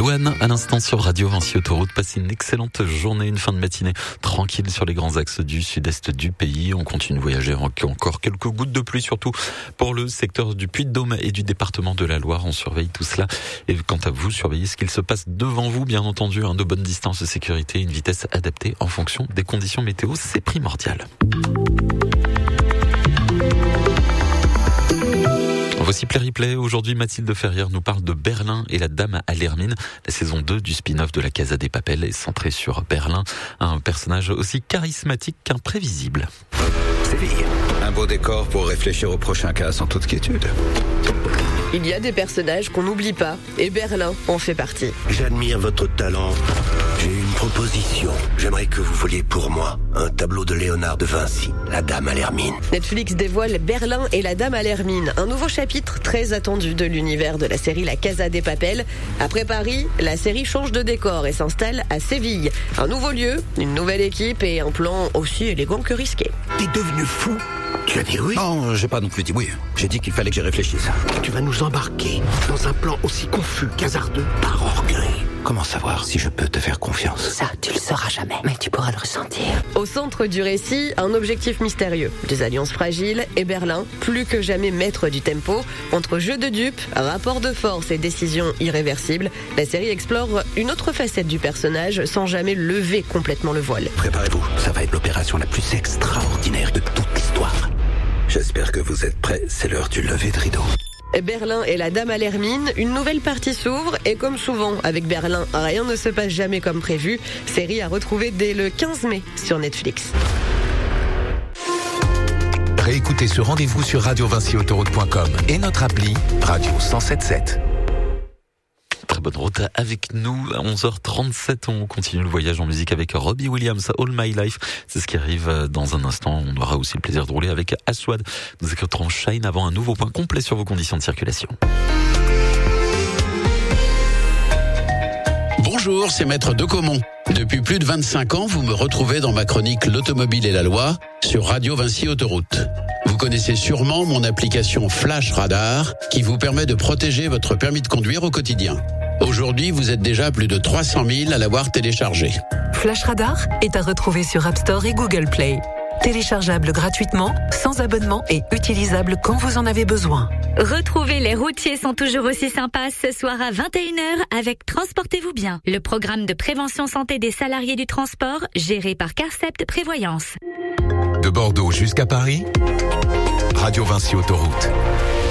Louane, à l'instant sur Radio Vinci Autoroute. Passez une excellente journée, une fin de matinée tranquille sur les grands axes du sud-est du pays. On continue de voyager, encore quelques gouttes de pluie, surtout pour le secteur du Puy-de-Dôme et du département de la Loire. On surveille tout cela. Et quant à vous, surveillez ce qu'il se passe devant vous, bien entendu, de bonnes distances de sécurité, une vitesse adaptée en fonction des conditions météo, c'est primordial. Voici Play Replay. Aujourd'hui, Mathilde Ferrière nous parle de Berlin et la Dame à l'Hermine. La saison 2 du spin-off de la Casa des Papel est centrée sur Berlin, un personnage aussi charismatique qu'imprévisible. Séville, un beau décor pour réfléchir au prochain cas sans toute quiétude. Il y a des personnages qu'on n'oublie pas, et Berlin en fait partie. J'admire votre talent. J'ai une proposition. J'aimerais que vous voliez pour moi un tableau de Léonard de Vinci, La Dame à l'Hermine. Netflix dévoile Berlin et la Dame à l'Hermine, un nouveau chapitre très attendu de l'univers de la série La Casa des Papel. Après Paris, la série change de décor et s'installe à Séville. Un nouveau lieu, une nouvelle équipe et un plan aussi élégant que risqué. T'es devenu fou? Tu as dit oui? Non, j'ai pas non plus dit oui. J'ai dit qu'il fallait que j'y réfléchisse. Tu vas nous embarquer dans un plan aussi confus qu'hasardeux par orgueil. Comment savoir si je peux te faire confiance? Ça, tu le sauras jamais, mais tu pourras le ressentir. Au centre du récit, un objectif mystérieux, des alliances fragiles et Berlin, plus que jamais maître du tempo. Entre jeu de dupes, rapport de force et décisions irréversibles, la série explore une autre facette du personnage sans jamais lever complètement le voile. Préparez-vous, ça va être l'opération la plus extraordinaire de toute l'histoire. J'espère que vous êtes prêts, c'est l'heure du lever de rideau. Berlin et la Dame à l'Hermine, une nouvelle partie s'ouvre et comme souvent avec Berlin, rien ne se passe jamais comme prévu. Série à retrouver dès le 15 mai sur Netflix. Réécoutez ce rendez-vous sur radiovinciautoroute.com et notre appli Radio 107.7. Très bonne route avec nous. À 11h37, on continue le voyage en musique avec Robbie Williams, All My Life. C'est ce qui arrive dans un instant. On aura aussi le plaisir de rouler avec Aswad. Nous écouterons Shine avant un nouveau point complet sur vos conditions de circulation. Bonjour, c'est Maître Decomont. Depuis plus de 25 ans, vous me retrouvez dans ma chronique L'automobile et la loi sur Radio Vinci Autoroute. Vous connaissez sûrement mon application Flash Radar qui vous permet de protéger votre permis de conduire au quotidien. Aujourd'hui, vous êtes déjà à plus de 300 000 à l'avoir téléchargé. Flash Radar est à retrouver sur App Store et Google Play. Téléchargeable gratuitement, sans abonnement et utilisable quand vous en avez besoin. Retrouvez Les routiers sont toujours aussi sympas ce soir à 21h avec Transportez-vous bien, le programme de prévention santé des salariés du transport géré par Carcept Prévoyance. De Bordeaux jusqu'à Paris, Radio Vinci Autoroute.